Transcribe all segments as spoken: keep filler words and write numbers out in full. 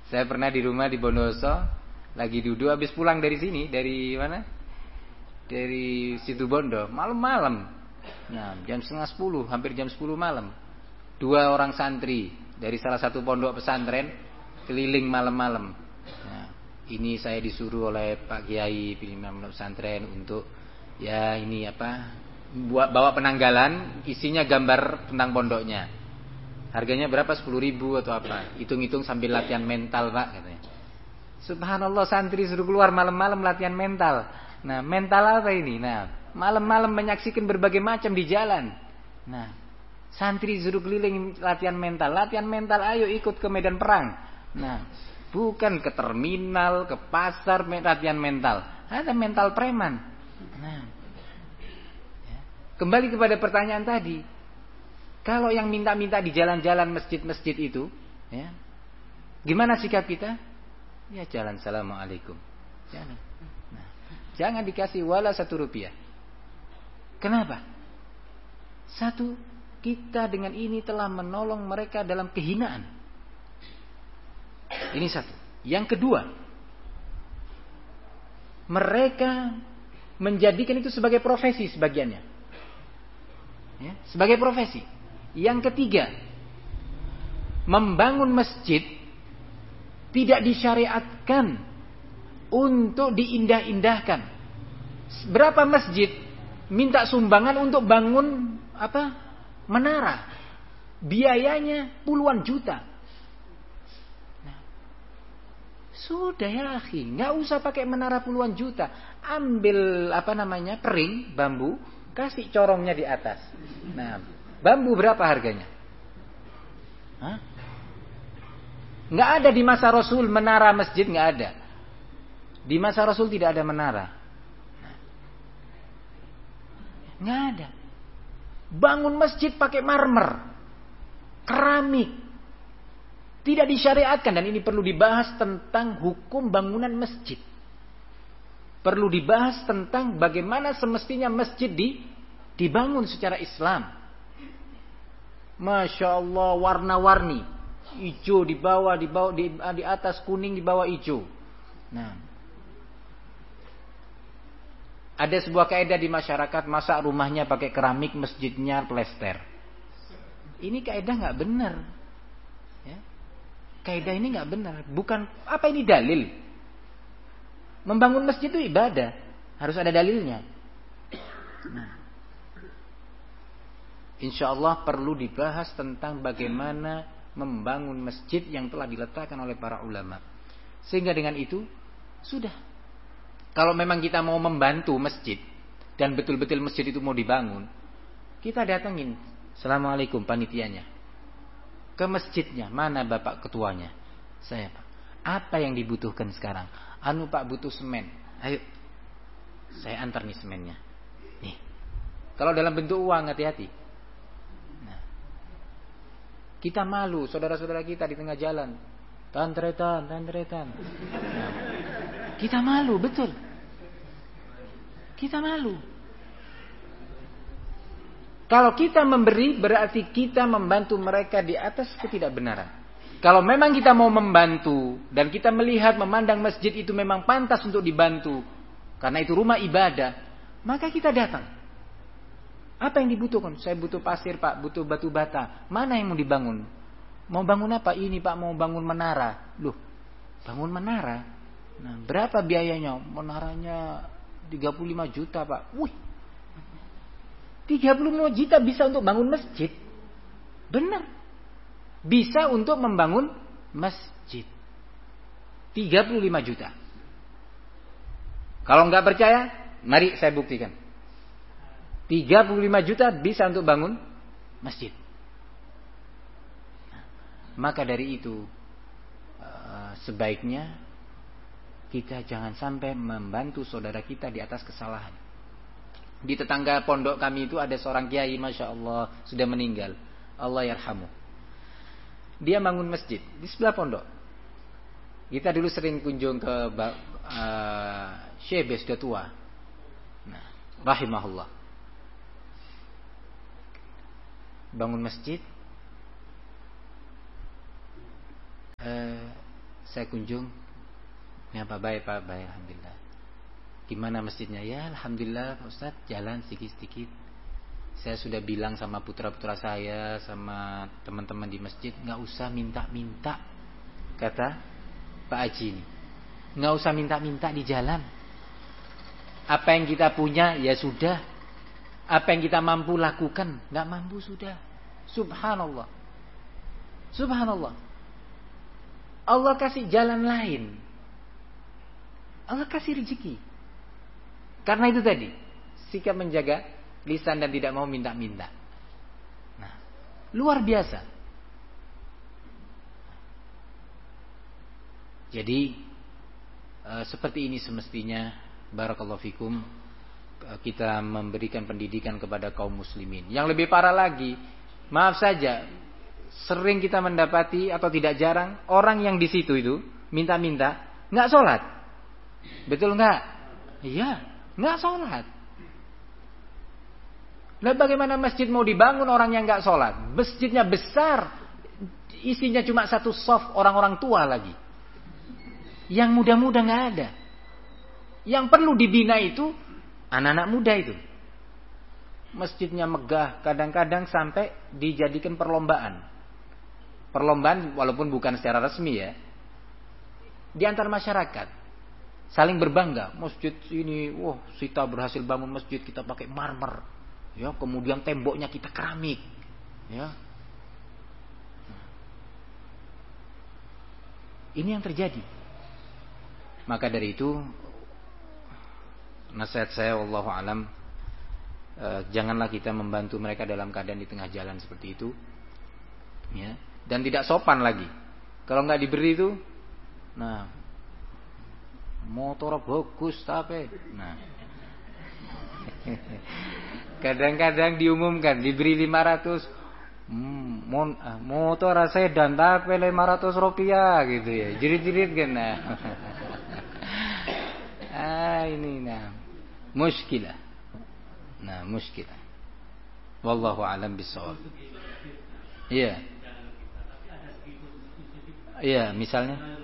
Saya pernah di rumah di Bondowoso, lagi duduk habis pulang dari sini, dari mana? Dari situ Bondo, malam-malam. Nah, jam setengah sepuluh, hampir jam sepuluh malam. Dua orang santri dari salah satu pondok pesantren keliling malam-malam. Nah, ini saya disuruh oleh Pak Kiai pimpinan pesantren untuk ya ini apa? Buat bawa penanggalan, isinya gambar tentang pondoknya. Harganya berapa? sepuluh ribu atau apa? Hitung-hitung sambil latihan mental, Pak, katanya. Subhanallah, santri suruh keluar malam-malam latihan mental. Nah, mental apa ini? Nah, malam-malam menyaksikan berbagai macam di jalan. Nah, santri suruh keliling latihan mental. Latihan mental, ayo ikut ke medan perang. Nah, bukan ke terminal, ke pasar, latihan mental. Ada mental preman. Nah, ya. Kembali kepada pertanyaan tadi. Kalau yang minta-minta di jalan-jalan masjid-masjid itu, ya, gimana sikap kita? Ya jalan, assalamualaikum. Jangan, nah, jangan dikasih wala satu rupiah. Kenapa? Satu, kita dengan ini telah menolong mereka dalam kehinaan. Ini satu. Yang kedua, mereka menjadikan itu sebagai profesi sebagiannya, ya, sebagai profesi. Yang ketiga, membangun masjid tidak disyariatkan untuk diindah-indahkan. Berapa masjid minta sumbangan untuk bangun apa? Menara. Biayanya puluhan juta. Nah, sudah ya akhi, nggak usah pakai menara puluhan juta. Ambil apa namanya? Pering, bambu, kasih corongnya di atas. Nah, bambu berapa harganya? Hah? Nggak ada di masa Rasul menara masjid, nggak ada. Di masa Rasul tidak ada menara. Nggak ada. Bangun masjid pakai marmer, keramik, tidak disyariatkan. Dan ini perlu dibahas tentang hukum bangunan masjid. Perlu dibahas tentang bagaimana semestinya masjid di, dibangun secara Islam. Masya Allah, warna-warni, hijau di bawah, di bawah, di, di atas kuning, di bawah hijau. Nah, ada sebuah kaidah di masyarakat, masa rumahnya pakai keramik, masjidnya plester. Ini kaidah nggak benar. Ya. Kaidah ini nggak benar. Bukan apa ini dalil? Membangun masjid itu ibadah, harus ada dalilnya. Nah, insya Allah perlu dibahas tentang bagaimana membangun masjid yang telah diletakkan oleh para ulama. Sehingga dengan itu sudah. Kalau memang kita mau membantu masjid dan betul-betul masjid itu mau dibangun, kita datengin, assalamualaikum panitianya, ke masjidnya, mana bapak ketuanya? Saya pak. Apa yang dibutuhkan sekarang? Anu pak butuh semen. Ayo, saya antar nih semennya. Nih, kalau dalam bentuk uang hati-hati. Nah, kita malu, saudara-saudara kita di tengah jalan, tantretan, tantretan. Nah, kita malu, betul. Kita malu. Kalau kita memberi, berarti kita membantu mereka di atas ketidakbenaran. Kalau memang kita mau membantu dan kita melihat, memandang masjid itu memang pantas untuk dibantu, karena itu rumah ibadah, maka kita datang. Apa yang dibutuhkan? Saya butuh pasir pak, butuh batu bata. Mana yang mau dibangun? Mau bangun apa? Ini pak, mau bangun menara. Loh, bangun menara? Nah, berapa biayanya? Menaranya tiga puluh lima juta pak. Wih, tiga puluh lima juta bisa untuk bangun masjid? Benar. Bisa untuk membangun masjid. tiga puluh lima juta. Kalau nggak percaya, mari saya buktikan. tiga puluh lima juta bisa untuk bangun masjid. Nah, maka dari itu sebaiknya kita jangan sampai membantu saudara kita di atas kesalahan. Di tetangga pondok kami itu ada seorang kiai, masya Allah, sudah meninggal, Allah yarhamu. Dia bangun masjid di sebelah pondok. Kita dulu sering kunjung ke uh, Syekh sudah tua, nah, rahimahullah. Bangun masjid. Uh, saya kunjung. Ya Pak, baik Pak, baik alhamdulillah. Gimana masjidnya? Ya alhamdulillah Pak Ustaz, jalan sedikit-sedikit. Saya sudah bilang sama putra-putra saya, sama teman-teman di masjid, nggak usah minta-minta, kata Pak Haji ini. Nggak usah minta-minta di jalan. Apa yang kita punya ya sudah. Apa yang kita mampu lakukan, nggak mampu sudah. Subhanallah. Subhanallah. Allah kasih jalan lain. Allah kasih rezeki. Karena itu tadi, sikap menjaga lisan dan tidak mau minta-minta. Nah, luar biasa. Jadi e, seperti ini semestinya, barakallahu fikum, e, kita memberikan pendidikan kepada kaum muslimin. Yang lebih parah lagi, maaf saja, sering kita mendapati atau tidak jarang orang yang di situ itu minta-minta nggak sholat. Betul nggak? Iya, nggak sholat. Lalu bagaimana masjid mau dibangun orang yang nggak sholat? Masjidnya besar, isinya cuma satu soft orang-orang tua lagi. Yang muda-muda nggak ada. Yang perlu dibina itu anak-anak muda itu. Masjidnya megah, kadang-kadang sampai dijadikan perlombaan. Perlombaan walaupun bukan secara resmi ya. Di antar masyarakat. Saling berbangga, masjid ini, wah, kita berhasil bangun masjid, kita pakai marmer, ya, kemudian temboknya kita keramik, ya. Ini yang terjadi. Maka dari itu, nasihat saya, wallahu alam, eh, janganlah kita membantu mereka dalam keadaan di tengah jalan seperti itu, ya, dan tidak sopan lagi. Kalau nggak diberi itu, nah. Motor bagus tapi nah kadang-kadang diumumkan diberi lima ratus hmm, mon, ah, motor sedan tapi lima ratus rupiah gitu ya, jerit-jerit kan. Nah ah ini nah muskilah, nah muskilah, wallahu alam bisawab. Iya iya misalnya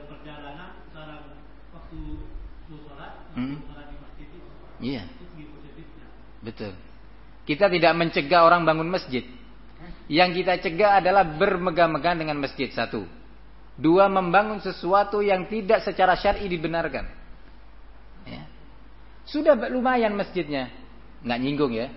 Hmm. Iya, betul. Kita tidak mencegah orang bangun masjid. Yang kita cegah adalah bermegah-megah dengan masjid, satu. Dua, membangun sesuatu yang tidak secara syar'i dibenarkan. Ya. Sudah lumayan masjidnya, nggak nyinggung ya.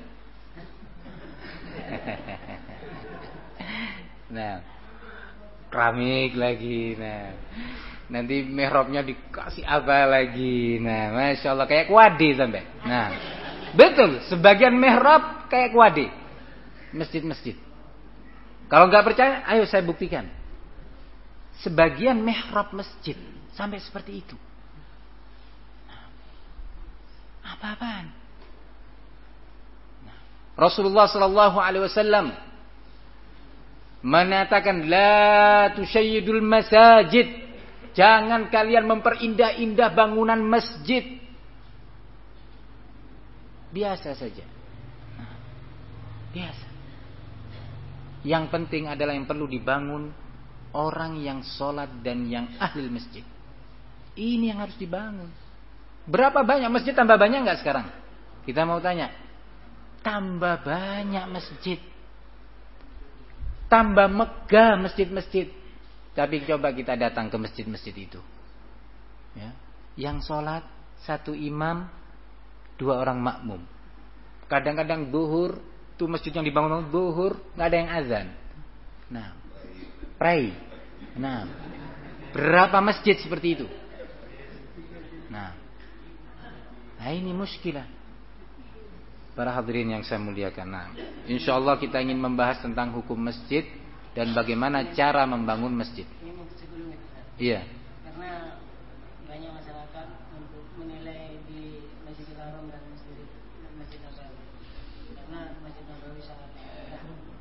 Nah, keramik lagi, nah. Nanti mihrabnya dikasih apa lagi. Nah, masya Allah, kayak kuade sampai. Nah, betul. Sebagian mihrab kayak kuade. Masjid-masjid. Kalau nggak percaya, ayo saya buktikan. Sebagian mihrab masjid sampai seperti itu. Nah, apa-apaan? Nah, Rasulullah Sallallahu Alaihi Wasallam mengatakan, la tusyayyidul masajid. Jangan kalian memperindah-indah bangunan masjid. Biasa saja. Nah, biasa. Yang penting adalah yang perlu dibangun orang yang sholat dan yang ahli masjid. Ini yang harus dibangun. Berapa banyak masjid, tambah banyak nggak sekarang? Kita mau tanya. Tambah banyak masjid. Tambah megah masjid-masjid. Tapi coba kita datang ke masjid-masjid itu, ya. Yang sholat satu imam, dua orang makmum. Kadang-kadang zuhur, tuh masjid yang dibangun zuhur nggak ada yang azan. Nah, pray. Nah, berapa masjid seperti itu? Nah, nah ini muskilah. Para hadirin yang saya muliakan. Nah, insya Allah kita ingin membahas tentang hukum masjid dan bagaimana cara membangun masjid. Ini mungkin sebelumnya. Iya. Karena banyak masyarakat untuk menilai di Masjidil Haram dan Masjid Masjid Nabawi. Karena Masjid Nabawi sangat indah.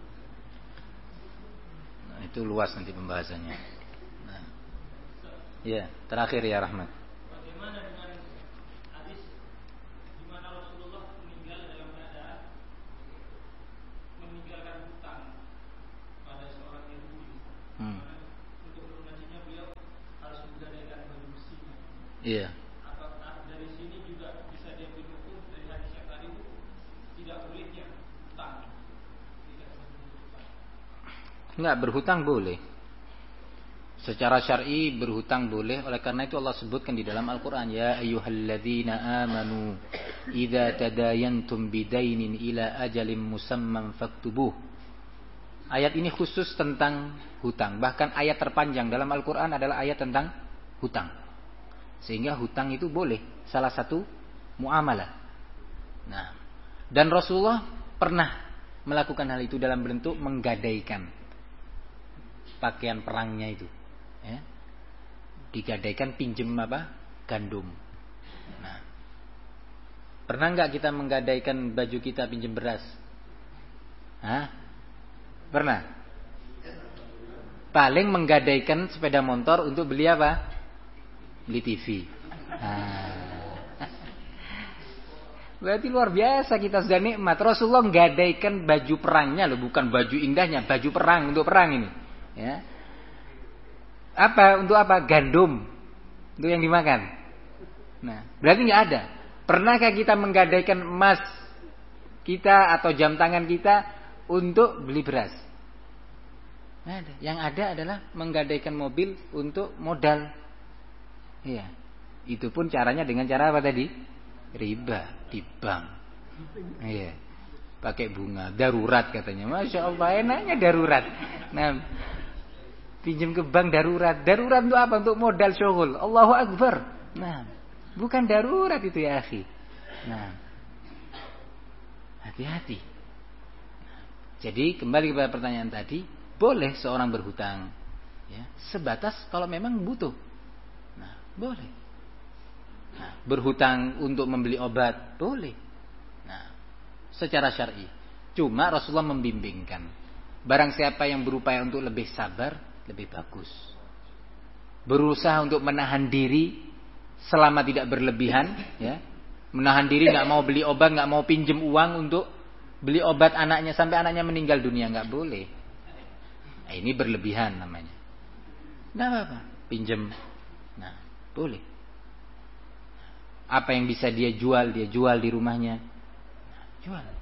Nah, itu luas nanti pembahasannya. Nah. Iya, terakhir ya Rahmat. Bagaimana dengan hadis di mana Rasulullah meninggal dalam keadaan meninggalkan hutang pada seorang Yahudi. Hmm. Untuk melunasinya beliau harus menggadaikan Iya. Apakah dari sini juga bisa diambil hukum dari hadis yang tadi itu tidak bolehnya hutang? Tidak boleh hutang. Enggak, berhutang boleh. Secara syar'i berhutang boleh. Oleh karena itu Allah sebutkan di dalam Al-Quran, ya ayyuhalladzina amanu idza tadayantum bidainin ila ajalin musamman faktubuh. Ayat ini khusus tentang hutang. Bahkan ayat terpanjang dalam Al-Quran adalah ayat tentang hutang. Sehingga hutang itu boleh, salah satu muamalah. Nah, dan Rasulullah pernah melakukan hal itu dalam bentuk menggadaikan pakaian perangnya itu. Ya, digadaikan pinjem apa? Gandum. Nah, pernah nggak kita menggadaikan baju kita pinjem beras? Hah? Pernah? Paling menggadaikan sepeda motor untuk beli apa? Beli T V. Nah. Berarti luar biasa kita sudah nikmat. Rasulullah menggadaikan baju perangnya loh, bukan baju indahnya, baju perang untuk perang ini. Ya. Apa untuk apa? Gandum untuk yang dimakan. Nah, berarti nggak ada. Pernahkah kita menggadaikan emas kita atau jam tangan kita untuk beli beras? Nggak ada. Yang ada adalah menggadaikan mobil untuk modal. Iya. Itu pun caranya dengan cara apa tadi? Riba di bank. Iya. Pakai bunga darurat katanya. Masya Allah, enaknya darurat. Nah, pinjam ke bank darurat. Darurat untuk apa? Untuk modal syughul. Allahu Akbar. Nah, bukan darurat itu ya akhi. Nah, hati-hati. Jadi kembali kepada pertanyaan tadi, boleh seorang berhutang, ya, sebatas kalau memang butuh. Nah, boleh. Nah, berhutang untuk membeli obat, boleh. Nah, secara syar'i. Cuma Rasulullah membimbingkan. Barang siapa yang berupaya untuk lebih sabar, lebih bagus. Berusaha untuk menahan diri selama tidak berlebihan, ya. Menahan diri, nggak mau beli obat, nggak mau pinjem uang untuk beli obat anaknya sampai anaknya meninggal dunia, nggak boleh. Nah, ini berlebihan namanya. Nggak apa-apa, pinjem. Nah, boleh. Apa yang bisa dia jual, dia jual di rumahnya. Nah, jual. Nah.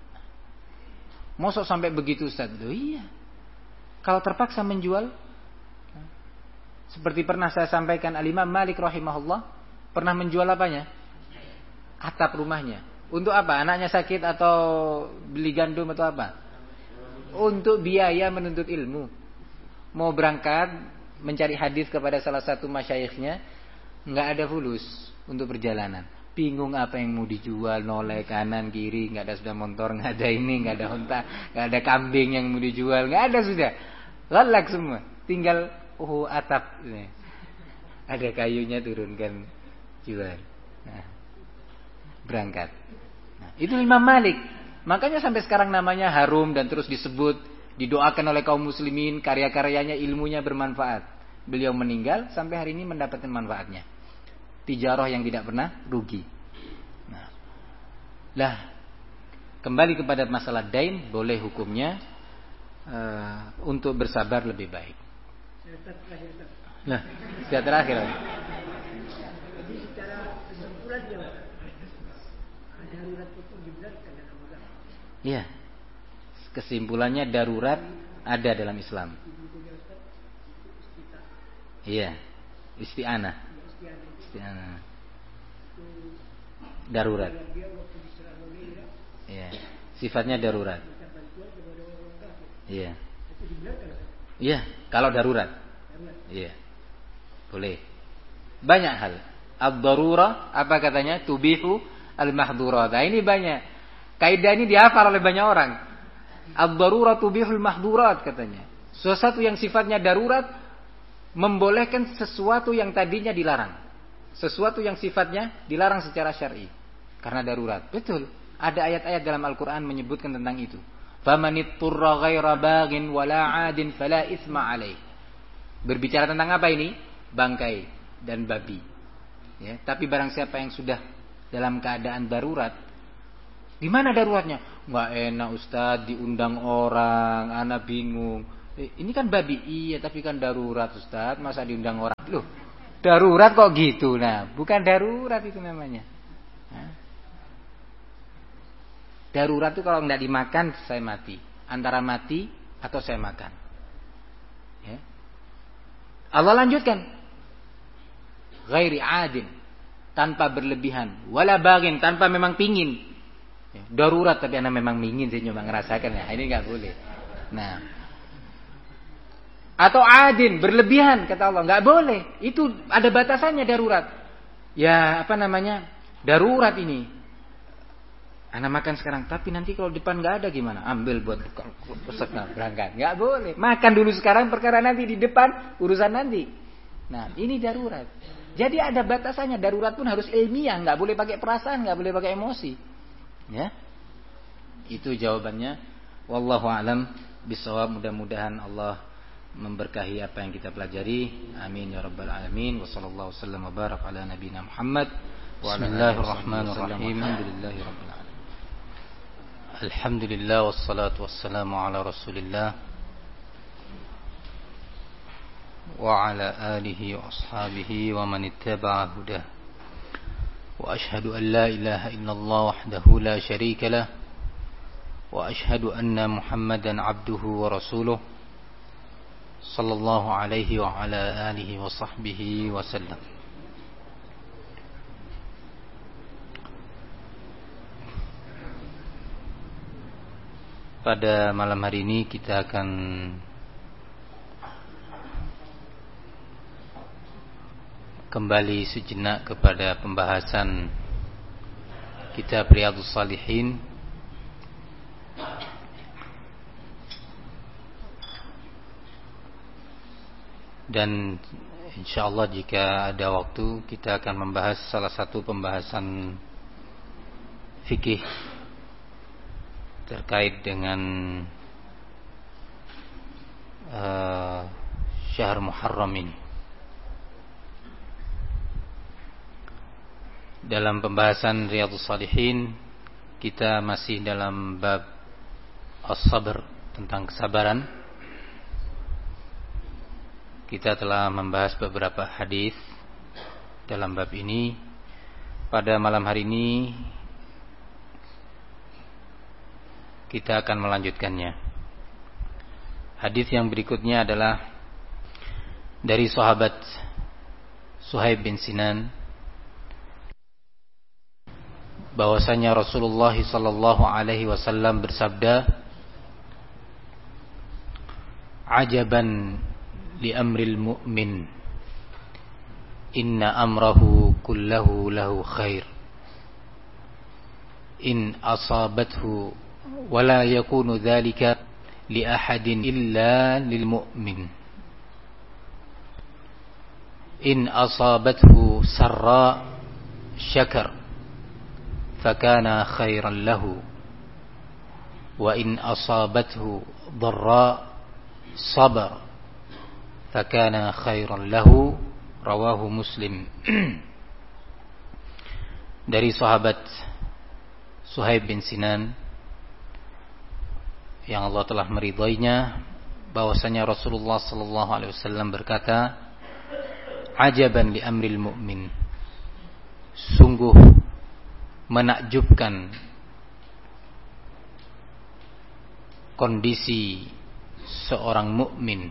Mosok sampai begitu Ustaz? Oh, iya. Kalau terpaksa menjual, seperti pernah saya sampaikan, Al-Imam Malik rahimahullah pernah menjual apanya? Atap rumahnya. Untuk apa? Anaknya sakit atau beli gandum atau apa? Untuk biaya menuntut ilmu. Mau berangkat mencari hadis kepada salah satu masyayikhnya, nggak ada fulus untuk perjalanan. Bingung apa yang mau dijual, noleh kanan kiri, nggak ada sepeda motor, nggak ada ini, nggak ada onta, nggak ada kambing yang mau dijual, nggak ada sudah. Lalak semua, tinggal oh atap, nih. Ada kayunya turunkan jual, nah, berangkat. Nah, itu Imam Malik. Makanya sampai sekarang namanya harum dan terus disebut, didoakan oleh kaum muslimin, karya-karyanya, ilmunya bermanfaat. Beliau meninggal sampai hari ini mendapatkan manfaatnya. Tijarah yang tidak pernah rugi. Nah, lah kembali kepada masalah dain, boleh hukumnya uh, untuk bersabar lebih baik. Nah, sudah terakhir. Jadi secara kesimpulan dia darurat itu dibenarkan dalam agama. Iya. Kesimpulannya darurat ada dalam Islam. Iya. Isti'anah. Isti'anah. Darurat. Iya. Sifatnya darurat. Iya. Iya, kalau darurat. Iya. Boleh. Banyak hal. Ad-darurah apa katanya? Tubihu al-mahdhurat. Nah, ini banyak. Kaidah ini dihafal oleh banyak orang. Ad-darurah tubihul mahdhurat katanya. Sesuatu yang sifatnya darurat membolehkan sesuatu yang tadinya dilarang. Sesuatu yang sifatnya dilarang secara syar'i karena darurat. Betul. Ada ayat-ayat dalam Al-Qur'an menyebutkan tentang itu. Famanitturra ghaira baghin wala 'adin fala itsma 'alaih. Berbicara tentang apa ini? Bangkai dan babi. Ya, tapi barang siapa yang sudah dalam keadaan darurat, di mana daruratnya? Nggak enak Ustaz, diundang orang, anak bingung. Eh, ini kan babi, iya tapi kan darurat Ustaz, masa diundang orang? Loh, Darurat kok gitu. Nah, bukan darurat itu namanya. Nah. Darurat itu kalau nggak dimakan saya mati. Antara mati atau saya makan. Ya. Allah lanjutkan. Ghairi adin, tanpa berlebihan, wala bagin, tanpa memang pingin. Ya, darurat tapi anak memang pingin sih cuma ngerasakan ya. Ini nggak boleh. Nah. Atau adin, berlebihan kata Allah, nggak boleh. Itu ada batasannya darurat. Ya, apa namanya? Darurat ini. Anak makan sekarang, tapi nanti kalau depan nggak ada gimana? Ambil buat besok berangkat. Nggak boleh. Makan dulu sekarang, perkara nanti di depan urusan nanti. Nah, ini darurat. Jadi ada batasannya. Darurat pun harus ilmiah, nggak boleh pakai perasaan, nggak boleh pakai emosi. Ya, itu jawabannya. Wallahu a'lam bishawab. Mudah-mudahan Allah memberkahi apa yang kita pelajari. Amin ya rabbal alamin. Wa sallallahu wasallam wa barak ala nabiyina Muhammad. Bismillahirrahmanirrahim. Alhamdulillahi rabbil alamin. Alhamdulillah wassalatu wassalamu ala Rasulillah wa ala alihi wa ashabihi wa man ittaba'a hudah. Wa ashhadu an la ilaha illallah wahdahu la syarika lah wa ashhadu anna Muhammadan abduhu wa rasuluh sallallahu alaihi wa ala alihi wa sahbihi wa sallam. Pada malam hari ini kita akan kembali sejenak kepada pembahasan kitab Riyadhus Shalihin. Dan insyaallah jika ada waktu kita akan membahas salah satu pembahasan fikih terkait dengan uh, syahr Muharram ini. Dalam pembahasan Riyadhus Shalihin kita masih dalam bab as-sabr, tentang kesabaran. Kita telah membahas beberapa hadis dalam bab ini. Pada malam hari ini kita akan melanjutkannya. Hadis yang berikutnya adalah dari sahabat Suhaib bin Sinan, bahwasanya Rasulullah sallallahu alaihi wasallam bersabda, "Ajaban li amril mu'min, inna amrahu kullahu lahu khair, in asabathu wala yakunu dhalika li ahadin illa lil mu'min, in asabathu sarra syakar fakana khairan lahu, wa in asabathu dharra sabar fakana khairan lahu." Rawahu Muslim. Dari sahabat Suhaib bin Sinan yang Allah telah meridainya, bahwasanya Rasulullah sallallahu alaihi wasallam berkata, "Ajaban li amril mu'min." Sungguh menakjubkan kondisi seorang mukmin.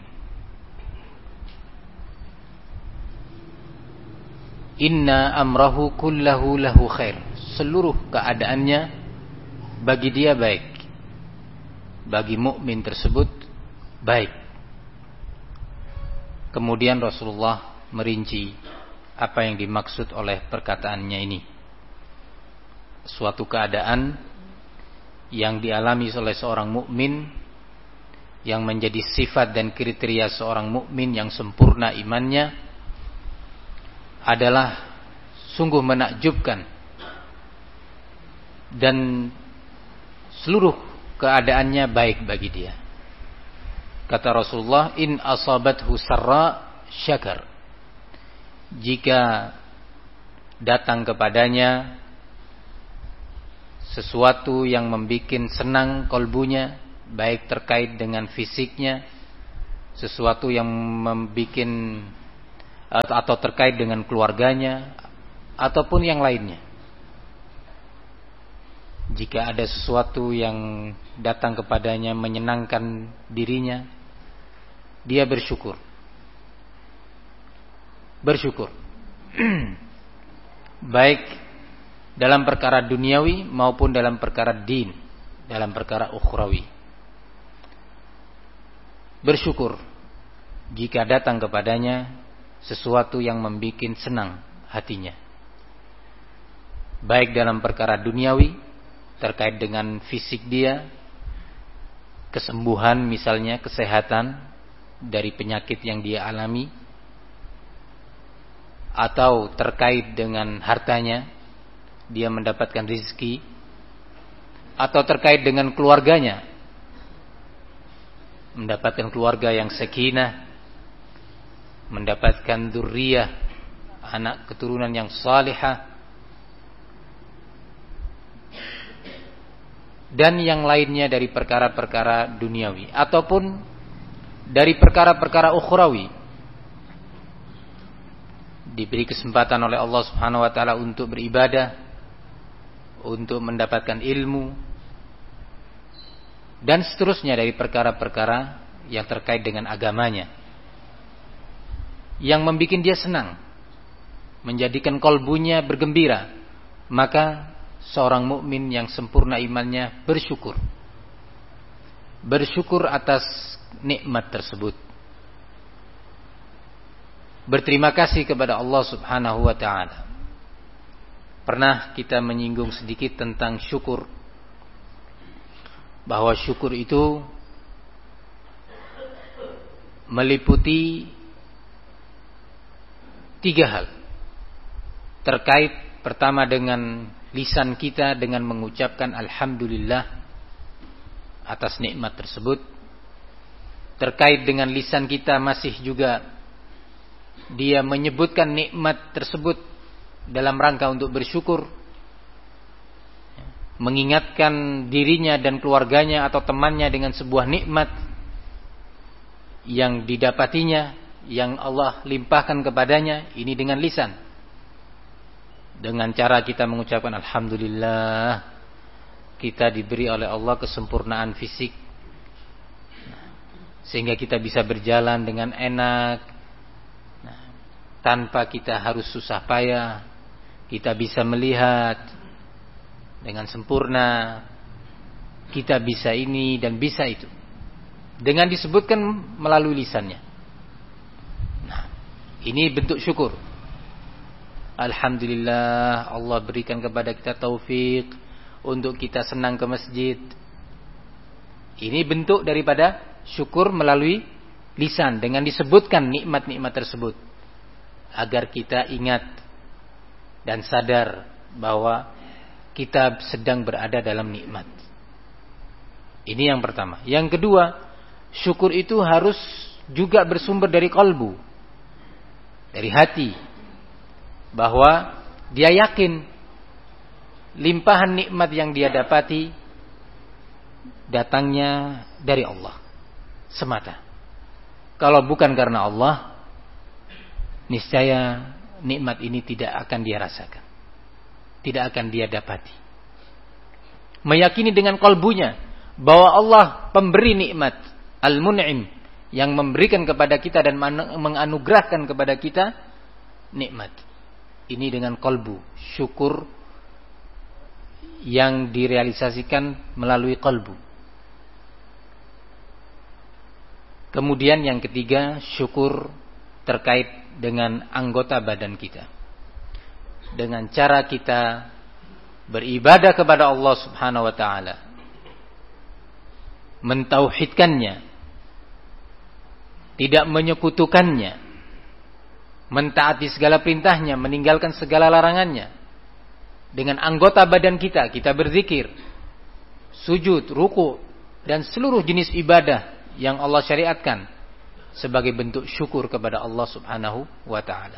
Inna amrahu kullahu lahu khair. Seluruh keadaannya bagi dia baik. Bagi mukmin tersebut baik. Kemudian Rasulullah merinci apa yang dimaksud oleh perkataannya ini. Suatu keadaan yang dialami oleh seorang mukmin, yang menjadi sifat dan kriteria seorang mukmin yang sempurna imannya, adalah sungguh menakjubkan, dan seluruh keadaannya baik bagi dia. Kata Rasulullah, in asabathu sarra syakar. Jika datang kepadanya sesuatu yang membuat senang kolbunya, baik terkait dengan fisiknya, sesuatu yang membuat atau terkait dengan keluarganya ataupun yang lainnya. Jika ada sesuatu yang datang kepadanya menyenangkan dirinya, dia bersyukur. Bersyukur. Baik dalam perkara duniawi maupun dalam perkara din, dalam perkara ukhrawi. Bersyukur jika datang kepadanya sesuatu yang membuat senang hatinya. Baik dalam perkara duniawi, terkait dengan fisik dia, kesembuhan misalnya, kesehatan dari penyakit yang dia alami, atau terkait dengan hartanya, dia mendapatkan rezeki, atau terkait dengan keluarganya, mendapatkan keluarga yang sakinah, mendapatkan dzurriyyah, anak keturunan yang salihah, dan yang lainnya dari perkara-perkara duniawi ataupun dari perkara-perkara ukhrawi. Diberi kesempatan oleh Allah Subhanahu wa taala untuk beribadah, untuk mendapatkan ilmu, dan seterusnya dari perkara-perkara yang terkait dengan agamanya, yang membuat dia senang, menjadikan kolbunya bergembira, maka seorang mukmin yang sempurna imannya bersyukur. Bersyukur atas nikmat tersebut. Berterima kasih kepada Allah Subhanahu wa taala. Pernah kita menyinggung sedikit tentang syukur, bahwa syukur itu meliputi tiga hal. Terkait pertama dengan lisan kita dengan mengucapkan alhamdulillah atas nikmat tersebut. Terkait dengan lisan kita masih juga dia menyebutkan nikmat tersebut dalam rangka untuk bersyukur, mengingatkan dirinya dan keluarganya atau temannya dengan sebuah nikmat yang didapatinya, yang Allah limpahkan kepadanya, ini dengan lisan. Dengan cara kita mengucapkan alhamdulillah, kita diberi oleh Allah kesempurnaan fisik, sehingga kita bisa berjalan dengan enak, tanpa kita harus susah payah. Kita bisa melihat dengan sempurna, kita bisa ini dan bisa itu, dengan disebutkan melalui lisannya. Nah, ini bentuk syukur. Alhamdulillah, Allah berikan kepada kita taufik untuk kita senang ke masjid. Ini bentuk daripada syukur melalui lisan, dengan disebutkan nikmat-nikmat tersebut, agar kita ingat dan sadar bahwa kita sedang berada dalam nikmat. Ini yang pertama. Yang kedua, syukur itu harus juga bersumber dari kalbu, dari hati, bahwa dia yakin limpahan nikmat yang dia dapati datangnya dari Allah semata. Kalau bukan karena Allah, niscaya nikmat ini tidak akan dia rasakan, tidak akan dia dapati. Meyakini dengan kalbunya bahwa Allah pemberi nikmat, Al-Mun'im, yang memberikan kepada kita dan menganugerahkan kepada kita nikmat. Ini dengan kalbu, syukur yang direalisasikan melalui kalbu. Kemudian yang ketiga, syukur terkait dengan anggota badan kita, dengan cara kita beribadah kepada Allah Subhanahu wa taala, mentauhidkannya, tidak menyekutukannya, mentaati segala perintahnya, meninggalkan segala larangannya. Dengan anggota badan kita, kita berzikir, sujud, ruku, dan seluruh jenis ibadah yang Allah syariatkan sebagai bentuk syukur kepada Allah Subhanahu wa taala.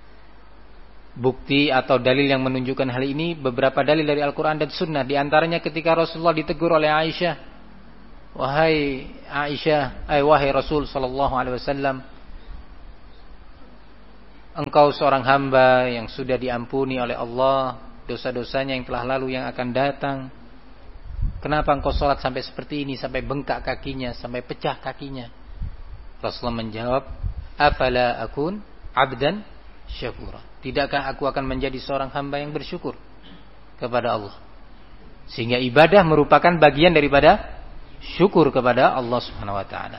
Bukti atau dalil yang menunjukkan hal ini, beberapa dalil dari Al-Quran dan Sunnah. Di antaranya ketika Rasulullah ditegur oleh Aisyah, wahai Aisyah, ay wahai Rasul sallallahu alaihi wasallam, engkau seorang hamba yang sudah diampuni oleh Allah dosa-dosanya yang telah lalu, yang akan datang. Kenapa engkau sholat sampai seperti ini, sampai bengkak kakinya, sampai pecah kakinya? Rasulullah menjawab, afala akun abdan syakura. Tidakkah aku akan menjadi seorang hamba yang bersyukur kepada Allah? Sehingga ibadah merupakan bagian daripada syukur kepada Allah Subhanahu wa taala.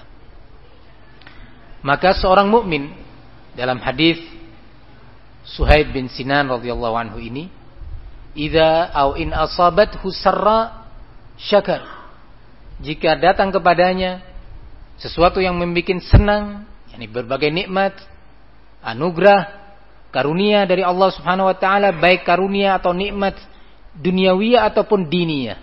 Maka seorang mukmin, dalam hadis Suhaib bin Sinan radhiyallahu anhu ini, idza au in asabathu sarra syakar. Jika datang kepadanya sesuatu yang membuat senang, yakni berbagai nikmat, anugerah, karunia dari Allah Subhanahu wa taala, baik karunia atau nikmat duniawiyah ataupun diniyah,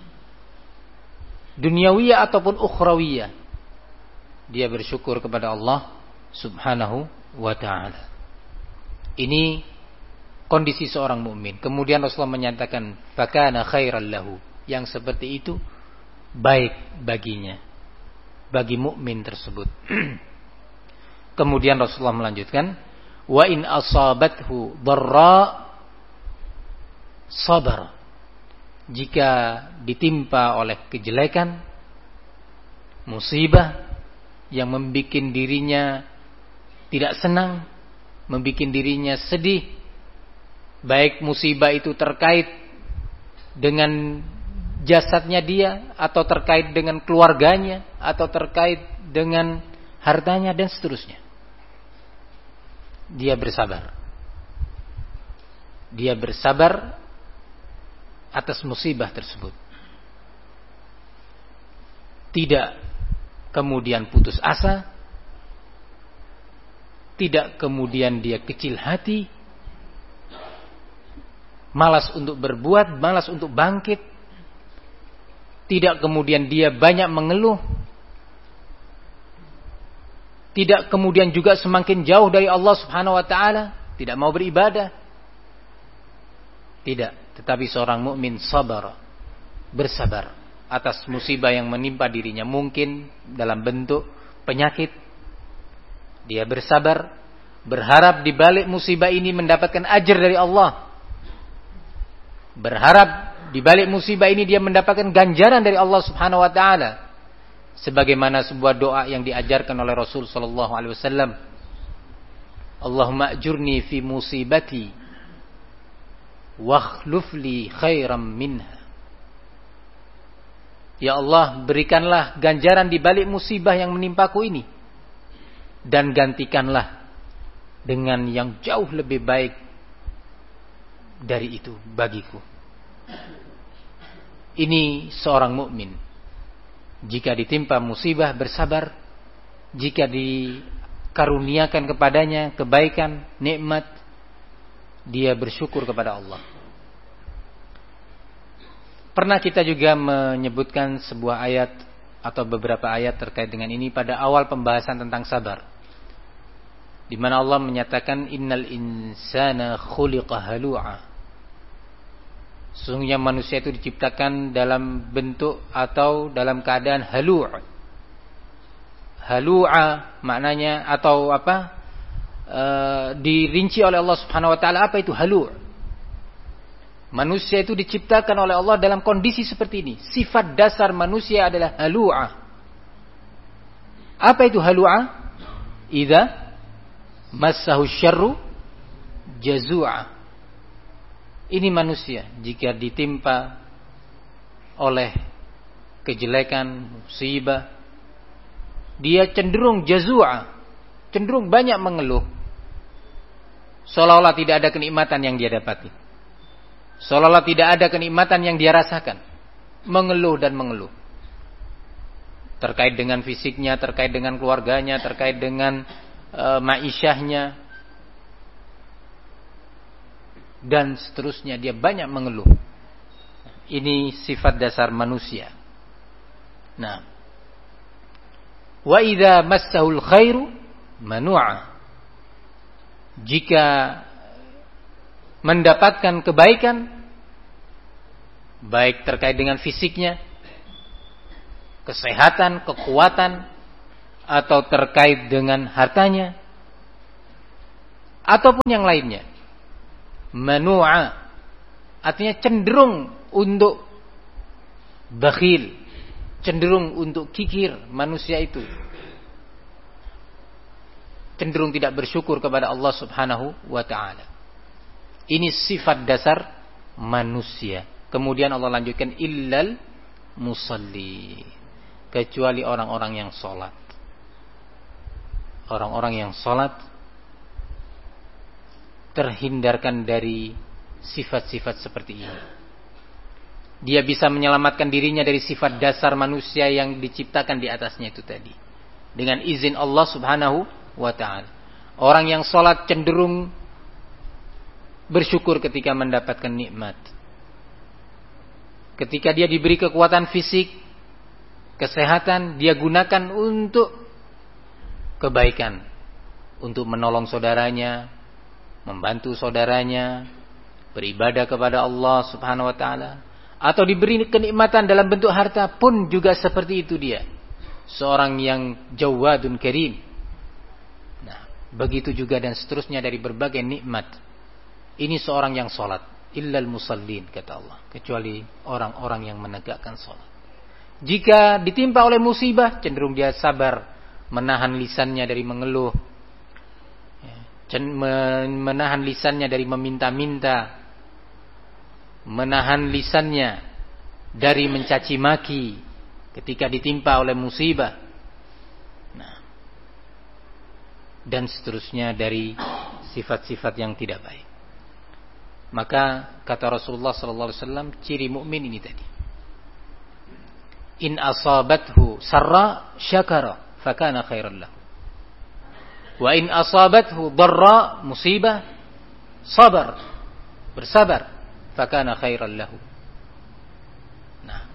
duniawiyah ataupun ukhrawiyah, dia bersyukur kepada Allah Subhanahu wa taala. Ini kondisi seorang mukmin. Kemudian Rasulullah menyatakan, fakana khairan lahu, yang seperti itu baik baginya, bagi mukmin tersebut. Kemudian Rasulullah melanjutkan, wa in asabathu dharra sabar. Jika ditimpa oleh kejelekan, musibah yang membuat dirinya tidak senang, membuat dirinya sedih, baik musibah itu terkait dengan jasadnya dia, atau terkait dengan keluarganya, atau terkait dengan hartanya dan seterusnya, dia bersabar. Dia bersabar atas musibah tersebut. Tidak kemudian putus asa, tidak kemudian dia kecil hati, malas untuk berbuat, malas untuk bangkit, tidak kemudian dia banyak mengeluh, tidak kemudian juga semakin jauh dari Allah Subhanahu wa taala, tidak mau beribadah. Tidak, tetapi seorang mukmin sabar, bersabar atas musibah yang menimpa dirinya, mungkin dalam bentuk penyakit. Dia bersabar, berharap di balik musibah ini mendapatkan ajar dari Allah. Berharap di balik musibah ini dia mendapatkan ganjaran dari Allah Subhanahu wa taala. Sebagaimana sebuah doa yang diajarkan oleh Rasul sallallahu alaihi wasallam, Allahumma ajurni fi musibati wakhluf li khairam minha. Ya Allah, berikanlah ganjaran di balik musibah yang menimpaku ini, dan gantikanlah dengan yang jauh lebih baik dari itu bagiku. Ini seorang mukmin. Jika ditimpa musibah bersabar, jika dikaruniakan kepadanya kebaikan, nikmat, dia bersyukur kepada Allah. Pernah kita juga menyebutkan sebuah ayat atau beberapa ayat terkait dengan ini pada awal pembahasan tentang sabar, di mana Allah menyatakan innal insana khuliqa halu'a. Sesungguhnya manusia itu diciptakan dalam bentuk atau dalam keadaan halu'. Halu'a maknanya atau apa? E, dirinci oleh Allah Subhanahu wa taala, apa itu halu'? Manusia itu diciptakan oleh Allah dalam kondisi seperti ini. Sifat dasar manusia adalah halu'a. Apa itu halu'a? Idza massahu syarru jazu'a. Ini manusia jika ditimpa oleh kejelekan, musibah, dia cenderung jazu'a, cenderung banyak mengeluh, seolah-olah tidak ada kenikmatan yang dia dapati, seolah-olah tidak ada kenikmatan yang dia rasakan. Mengeluh dan mengeluh terkait dengan fisiknya, terkait dengan keluarganya, terkait dengan uh, ma'isyahnya, dan seterusnya. Dia banyak mengeluh. Ini sifat dasar manusia. Nah, wa idza massahul khairu manu'a. Jika mendapatkan kebaikan, baik terkait dengan fisiknya, kesehatan, kekuatan, atau terkait dengan hartanya, ataupun yang lainnya. Manu'a artinya cenderung untuk bakhil, cenderung untuk kikir. Manusia itu cenderung tidak bersyukur kepada Allah Subhanahu wa ta'ala. Ini sifat dasar manusia. Kemudian Allah lanjutkan illal musalli, kecuali orang-orang yang sholat. Orang-orang yang sholat terhindarkan dari sifat-sifat seperti ini. Dia bisa menyelamatkan dirinya dari sifat dasar manusia yang diciptakan di atasnya itu tadi, dengan izin Allah Subhanahu wa ta'ala. Orang yang sholat cenderung bersyukur ketika mendapatkan nikmat. Ketika dia diberi kekuatan fisik, kesehatan, dia gunakan untuk kebaikan, untuk menolong saudaranya, membantu saudaranya, beribadah kepada Allah Subhanahu wa ta'ala. Atau diberi kenikmatan dalam bentuk harta pun juga seperti itu dia. Seorang yang jawadun karim. Nah, begitu juga dan seterusnya dari berbagai nikmat. Ini seorang yang sholat. Illal musallin, kata Allah, kecuali orang-orang yang menegakkan sholat. Jika ditimpa oleh musibah, cenderung dia sabar, menahan lisannya dari mengeluh, menahan lisannya dari meminta-minta, menahan lisannya dari mencaci maki ketika ditimpa oleh musibah, nah, dan seterusnya dari sifat-sifat yang tidak baik. Maka kata Rasulullah sallallahu alaihi wasallam, ciri mukmin ini tadi. In asabathu sarra syakara fakana khairan lahu. Wa in asabathu dharra musibah sabar, bersabar, fakana khairan lahu. Nah,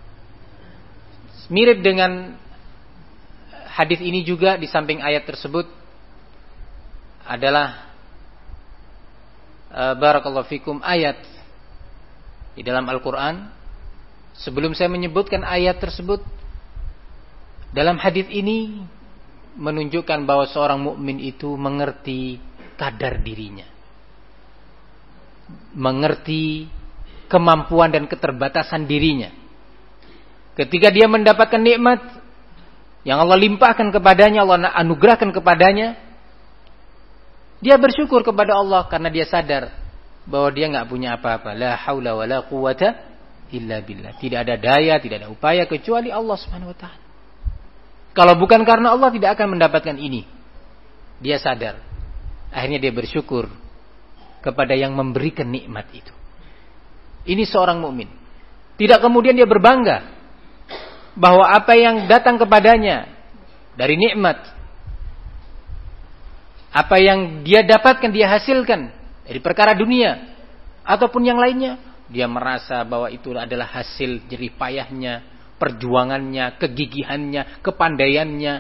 mirip dengan hadis ini juga di samping ayat tersebut adalah uh, barakallahu fikum ayat di dalam Al-Qur'an. Sebelum saya menyebutkan ayat tersebut, dalam hadis ini menunjukkan bahwa seorang mukmin itu mengerti kadar dirinya, mengerti kemampuan dan keterbatasan dirinya. Ketika dia mendapatkan nikmat yang Allah limpahkan kepadanya, Allah anugerahkan kepadanya, dia bersyukur kepada Allah karena dia sadar bahwa dia nggak punya apa-apa. La haula wala quwata illa billah. Tidak ada daya, tidak ada upaya kecuali Allah Subhanahu wa ta'ala. Kalau bukan karena Allah, tidak akan mendapatkan ini. Dia sadar. Akhirnya dia bersyukur kepada yang memberikan nikmat itu. Ini seorang mukmin. Tidak kemudian dia berbangga bahwa apa yang datang kepadanya dari nikmat, apa yang dia dapatkan, dia hasilkan dari perkara dunia ataupun yang lainnya, dia merasa bahwa itu adalah hasil jerih payahnya, perjuangannya, kegigihannya, kepandaiannya.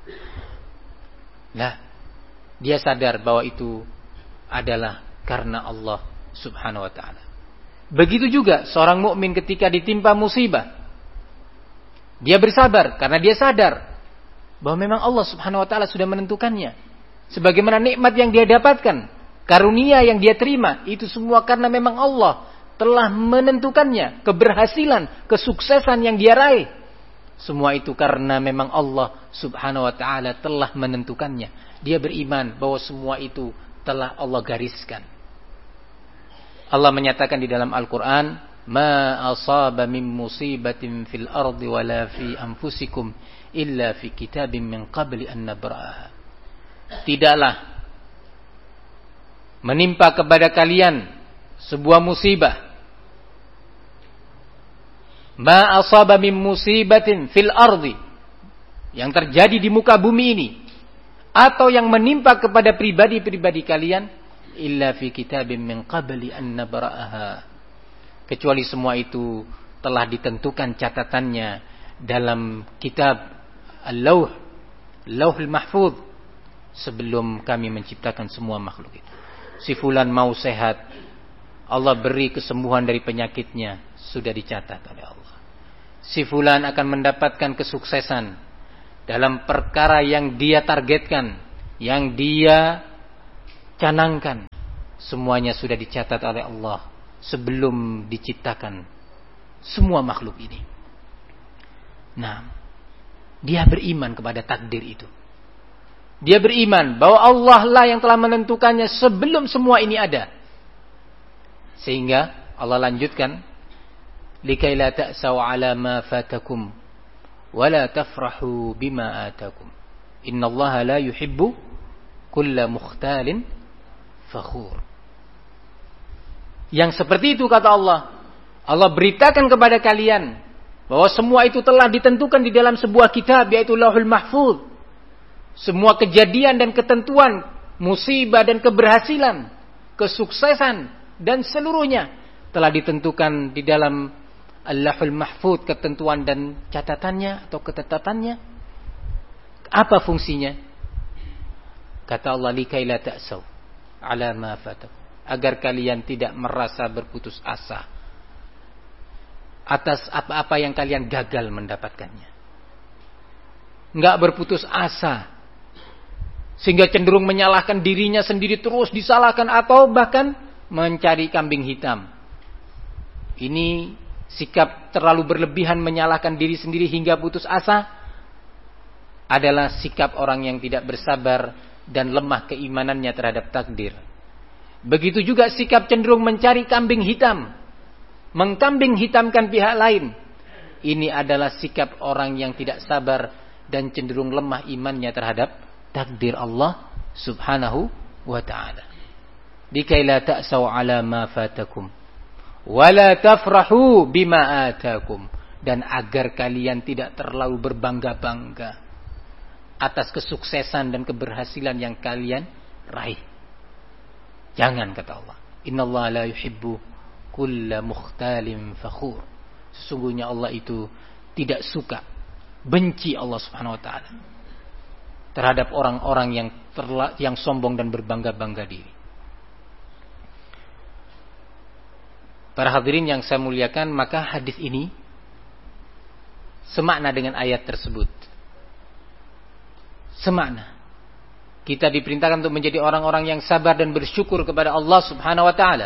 Nah, dia sadar bahwa itu adalah karena Allah Subhanahu wa ta'ala. Begitu juga seorang mukmin ketika ditimpa musibah, dia bersabar karena dia sadar bahwa memang Allah Subhanahu wa ta'ala sudah menentukannya. Sebagaimana nikmat yang dia dapatkan, karunia yang dia terima, itu semua karena memang Allah telah menentukannya. Keberhasilan, kesuksesan yang dia raih, semua itu karena memang Allah Subhanahu wa ta'ala telah menentukannya. Dia beriman bahwa semua itu telah Allah gariskan. Allah menyatakan di dalam Al-Quran, ma asaba min musibatin fil ardi wala fi anfusikum illa fi kitabim min qabli an nabra'aha. Tidaklah menimpa kepada kalian sebuah musibah, ma asaba min musibatin fil ardi, yang terjadi di muka bumi ini, atau yang menimpa kepada pribadi-pribadi kalian, illa fi kitabim min qabli an nabra'aha, kecuali semua itu telah ditentukan catatannya dalam kitab Al-Lauh, Lauhul Mahfuz, sebelum kami menciptakan semua makhluk itu. Si fulan mau sehat, Allah beri kesembuhan dari penyakitnya, sudah dicatat oleh Allah. Si fulan akan mendapatkan kesuksesan dalam perkara yang dia targetkan, yang dia Canangkan, semuanya sudah dicatat oleh Allah sebelum diciptakan semua makhluk ini. Nah, dia beriman kepada takdir itu. Dia beriman bahwa Allah lah yang telah menentukannya sebelum semua ini ada. Sehingga Allah lanjutkan, likai la ta'saw 'ala ma fatakum wa la tafrahu bima atakum. Innallaha la yuhibbu kulla mukhtalin fakhur. Yang seperti itu kata Allah. Allah beritakan kepada kalian bahwa semua itu telah ditentukan di dalam sebuah kitab, yaitu Lauhul Mahfuz. Semua kejadian dan ketentuan, musibah dan keberhasilan, kesuksesan dan seluruhnya telah ditentukan di dalam Lauhul Mahfuz, ketentuan dan catatannya atau ketetapannya. Apa fungsinya? Kata Allah, likai la ta'saw 'ala ma fatakum, agar kalian tidak merasa berputus asa atas apa-apa yang kalian gagal mendapatkannya. Enggak berputus asa sehingga cenderung menyalahkan dirinya sendiri, terus disalahkan atau bahkan mencari kambing hitam. Ini sikap terlalu berlebihan menyalahkan diri sendiri hingga putus asa adalah sikap orang yang tidak bersabar dan lemah keimanannya terhadap takdir. Begitu juga sikap cenderung mencari kambing hitam, mengkambing hitamkan pihak lain. Ini adalah sikap orang yang tidak sabar dan cenderung lemah imannya terhadap takdir Allah subhanahu wa ta'ala. Likai la ta'saw 'ala ma fatakum wa la tafrahu bima atakum, dan agar kalian tidak terlalu berbangga-bangga atas kesuksesan dan keberhasilan yang kalian raih. Jangan, kata Allah. Innallaha la yuhibbu kulla mukhtalin fakhur. Sesungguhnya Allah itu tidak suka, benci Allah subhanahu wa ta'ala terhadap orang-orang yang terla, yang sombong dan berbangga-bangga diri. Para hadirin yang saya muliakan, maka hadis ini semakna dengan ayat tersebut. Semakna. Kita diperintahkan untuk menjadi orang-orang yang sabar dan bersyukur kepada Allah subhanahu wa ta'ala.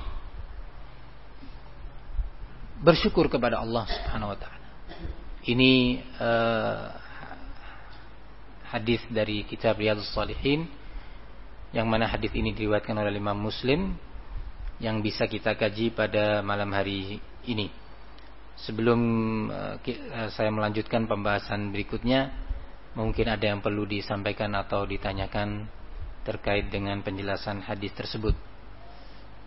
Bersyukur kepada Allah subhanahu wa ta'ala. Ini uh, hadis dari kitab Riyadhus Shalihin, yang mana hadis ini diriwayatkan oleh Imam Muslim, yang bisa kita kaji pada malam hari ini. Sebelum uh, saya melanjutkan pembahasan berikutnya, mungkin ada yang perlu disampaikan atau ditanyakan terkait dengan penjelasan hadis tersebut.